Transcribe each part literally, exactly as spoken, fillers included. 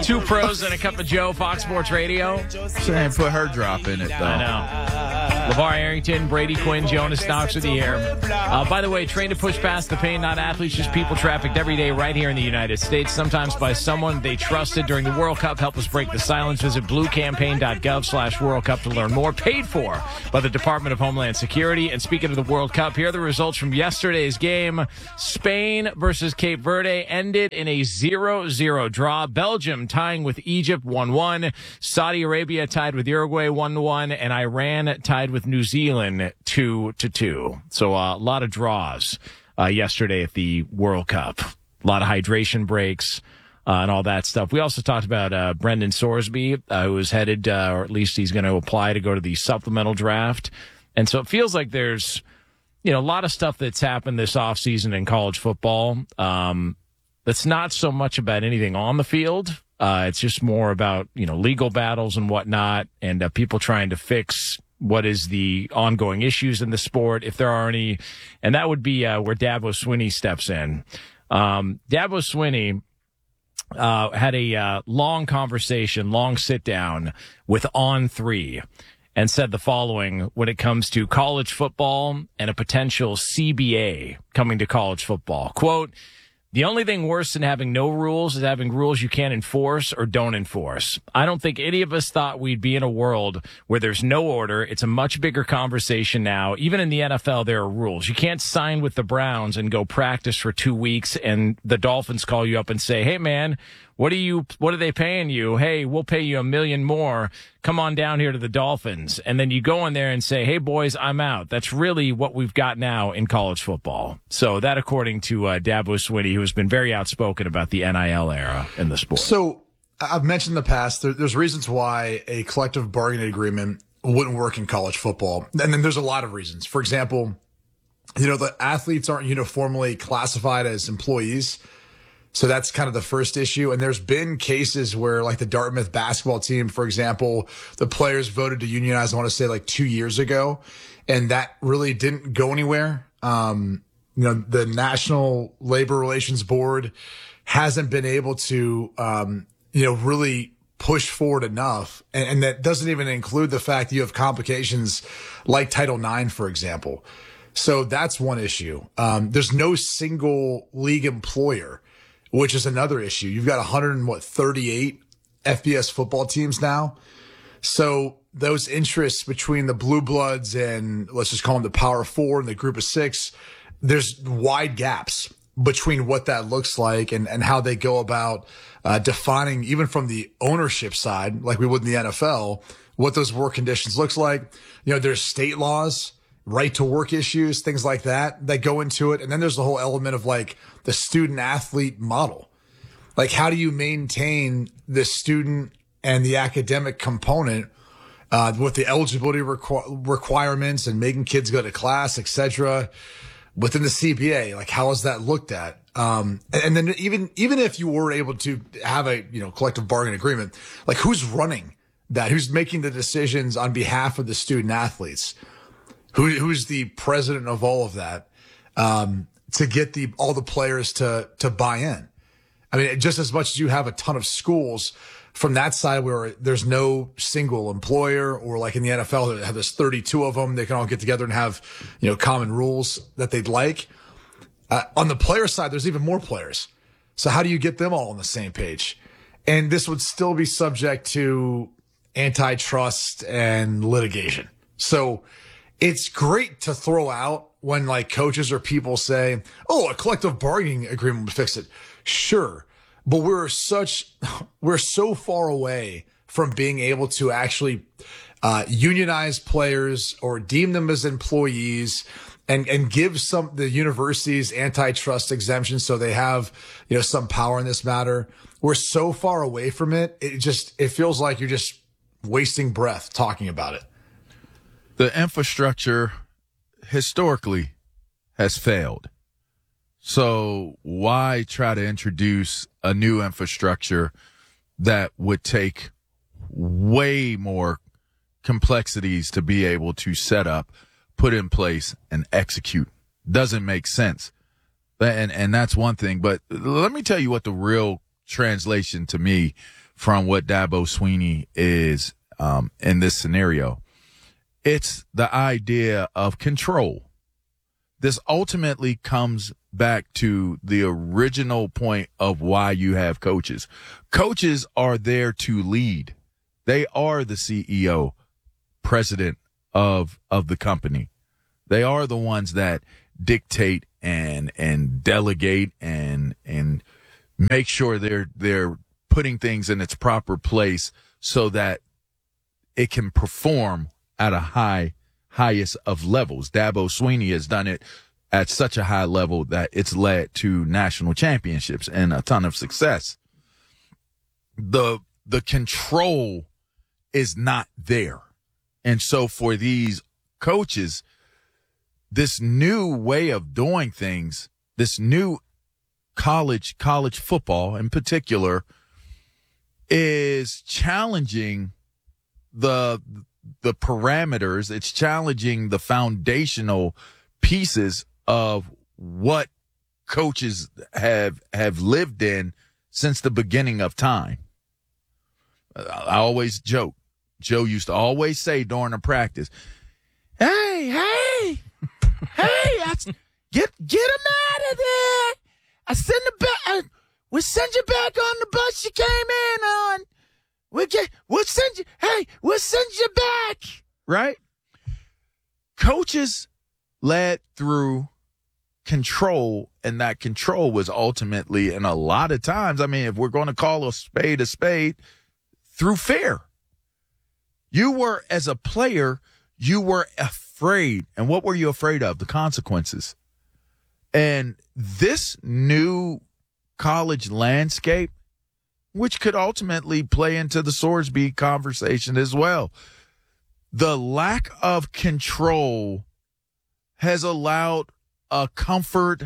Two pros and a cup of Joe, Fox Sports Radio. Saying put her drop in it, though. I know. LeVar Arrington, Brady Quinn, Jonas Knox with you here. Uh, by the way, trained to push past the pain, not athletes, just people trafficked every day right here in the United States, sometimes by someone they trusted during the World Cup. Help us break the silence. Visit bluecampaign.gov slash World Cup to learn more. Paid for by the Department of Homeland Security. And speaking of the World Cup, here are the results from yesterday's game. Spain versus Cape Verde ended in a zero zero draw. Belgium tying with Egypt one one. Saudi Arabia tied with Uruguay one one. And Iran tied with New Zealand two to two. So uh, a lot of draws uh, yesterday at the World Cup. A lot of hydration breaks uh, and all that stuff. We also talked about uh, Brendan Sorsby, uh, who is headed, uh, or at least he's going to apply to go to the supplemental draft. And so it feels like there's, you know, a lot of stuff that's happened this offseason in college football. Um, that's not so much about anything on the field. Uh, it's just more about, you know, legal battles and whatnot, and uh, people trying to fix what is the ongoing issues in the sport, if there are any. And that would be uh, where Dabo Swinney steps in. Um, Dabo Swinney uh, had a uh, long conversation, long sit down with On three, and said the following when it comes to college football and a potential C B A coming to college football. Quote, "The only thing worse than having no rules is having rules you can't enforce or don't enforce. I don't think any of us thought we'd be in a world where there's no order. It's a much bigger conversation now. Even in the N F L, there are rules. You can't sign with the Browns and go practice for two weeks and the Dolphins call you up and say, hey, man, what are you, what are they paying you? Hey, we'll pay you a million more. Come on down here to the Dolphins." And then you go in there and say, hey, boys, I'm out. That's really what we've got now in college football. So that, according to uh, Dabo Swinney, who has been very outspoken about the N I L era in the sport. So I've mentioned in the past, there, there's reasons why a collective bargaining agreement wouldn't work in college football. And then there's a lot of reasons. For example, you know, the athletes aren't uniformly classified as employees. So that's kind of the first issue. And there's been cases where, like the Dartmouth basketball team, for example, the players voted to unionize, I want to say like two years ago, and that really didn't go anywhere. Um, you know, the National Labor Relations Board hasn't been able to, um, you know, really push forward enough. And, and that doesn't even include the fact that you have complications like Title nine, for example. So that's one issue. Um, there's no single league employer, which is another issue. You've got one hundred thirty-eight F B S football teams now. So those interests between the Blue Bloods and, let's just call them the Power Four and the Group of Six, there's wide gaps between what that looks like and, and how they go about uh, defining, even from the ownership side, like we would in the N F L, what those work conditions looks like. You know, there's state laws, right to work issues, things like that, that go into it. And then there's the whole element of like the student athlete model. Like, how do you maintain the student and the academic component uh, with the eligibility requ- requirements and making kids go to class, et cetera, within the C B A? Like, how is that looked at? Um, and, and then even, even if you were able to have a, you know, collective bargaining agreement, like who's running that? Who's making the decisions on behalf of the student athletes? Who, who's the president of all of that, um, to get the, all the players to, to buy in? I mean, just as much as you have a ton of schools from that side where there's no single employer, or like in the N F L, they have this thirty-two of them. They can all get together and have, you know, common rules that they'd like. Uh, on the player side, there's even more players. So how do you get them all on the same page? And this would still be subject to antitrust and litigation. So it's great to throw out when like coaches or people say, oh, a collective bargaining agreement would fix it. Sure. But we're such, we're so far away from being able to actually uh, unionize players or deem them as employees and, and give some, the universities antitrust exemptions so they have, you know, some power in this matter. We're so far away from it. It just, it feels like you're just wasting breath talking about it. The infrastructure historically has failed. So why try to introduce a new infrastructure that would take way more complexities to be able to set up, put in place, and execute? Doesn't make sense. And, and that's one thing. But let me tell you what the real translation to me from what Dabo Swinney is um, in this scenario. It's the idea of control. This ultimately comes back to the original point of why you have coaches. Coaches are there to lead. They are the C E O, president of of the company. They are the ones that dictate and and delegate and and make sure they're they're putting things in its proper place so that it can perform at a high highest of levels. Dabo Swinney has done it at such a high level that it's led to national championships and a ton of success. The the control is not there. And so for these coaches, this new way of doing things, this new college, college football in particular, is challenging the the parameters. It's challenging the foundational pieces of what coaches have have lived in since the beginning of time. I always joke. Joe used to always say during a practice, "Hey, hey, hey, I, get get him out of there. I send him back. I, we'll send you back on the bus you came in on. We'll get. We'll send you. Hey, we'll send you back." Right? Coaches led through control, and that control was ultimately, and a lot of times, I mean, if we're going to call a spade a spade, through fear. You were, as a player, you were afraid. And what were you afraid of? The consequences. And this new college landscape, which could ultimately play into the Sorsby conversation as well, the lack of control has allowed a comfort,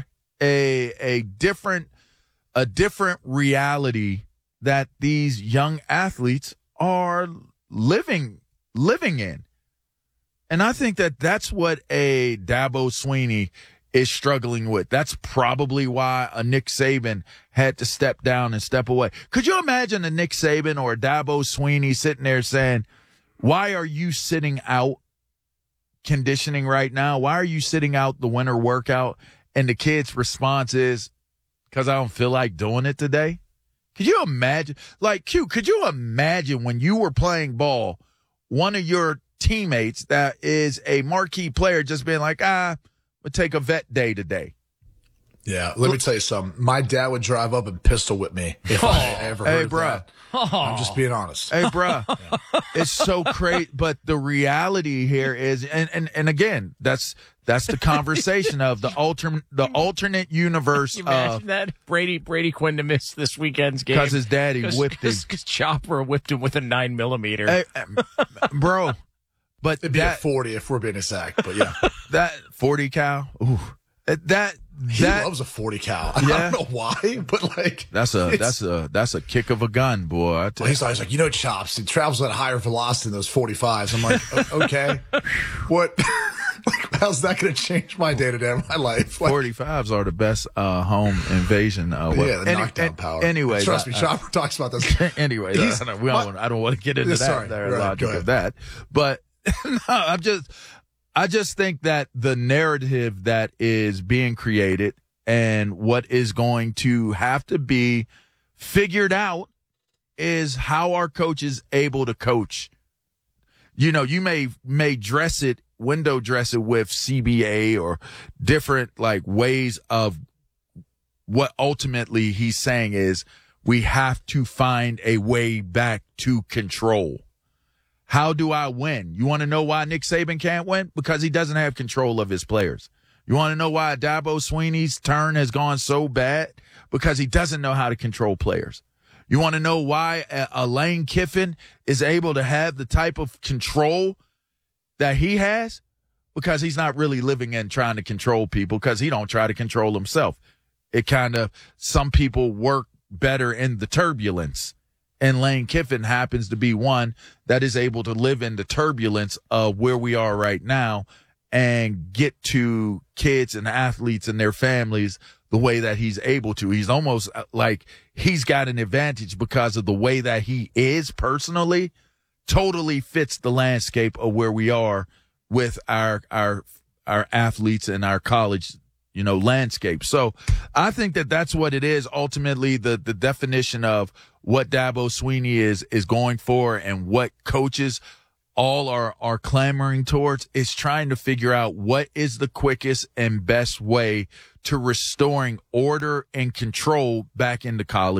a a different a different reality that these young athletes are living living in. And I think that that's what a Dabo Swinney is struggling with. That's probably why a Nick Saban had to step down and step away. Could you imagine a Nick Saban or a Dabo Swinney sitting there saying, "Why are you sitting out conditioning right now? Why are you sitting out the winter workout?" And the kid's response is, "Because I don't feel like doing it today." Could you imagine? Like, Q, could you imagine when you were playing ball, one of your teammates that is a marquee player just being like, ah, we'll take a vet day today? Yeah, let me tell you something. My dad would drive up and pistol whip me if oh, I ever heard hey, bruh. that. Oh. I'm just being honest. Hey, bruh. Yeah. It's so crazy. But the reality here is, and, and, and again, that's that's the conversation of the alternate the alternate universe. Can you imagine of, that? Brady Brady Quinn to miss this weekend's game. Because his daddy Cause, whipped him. Because Chopper whipped him with a nine millimeter. Hey, bro. But it'd be that, a forty if we're being exact, but yeah. That forty cal, ooh. That He that, loves a forty cal. Yeah. I don't know why, but like that's a that's a that's a kick of a gun, boy. I tell well, he's always like, you know, Chops, he travels at a higher velocity than those forty-fives. I'm like, okay, what? Like, how's that going to change my day to day of my life? Like, forty-fives are the best uh, home invasion. Uh, yeah, the any, knockdown an, power. Anyway, trust me, Chopper talks about this. Anyway, I don't, we don't, I don't want to get into yeah, that sorry, there, right, logic of that, but no, I'm just. I just think that the narrative that is being created and what is going to have to be figured out is how are coaches able to coach. You know, you may may dress it, window dress it with C B A or different like ways of what ultimately he's saying is we have to find a way back to control. How do I win? You want to know why Nick Saban can't win? Because he doesn't have control of his players. You want to know why Dabo Swinney's turn has gone so bad? Because he doesn't know how to control players. You want to know why a, a Lane Kiffin is able to have the type of control that he has? Because he's not really living and trying to control people because he don't try to control himself. It kind of, some people work better in the turbulence. And Lane Kiffin happens to be one that is able to live in the turbulence of where we are right now and get to kids and athletes and their families the the way that he's able to. He's almost like he's got an advantage because of the way that he is personally. Totally fits the landscape of where we are with our our our athletes and our college, you know, landscape. So I think that that's what it is. Ultimately, the the definition of what Dabo Swinney is is going for and what coaches all are are clamoring towards is trying to figure out what is the quickest and best way to restoring order and control back into college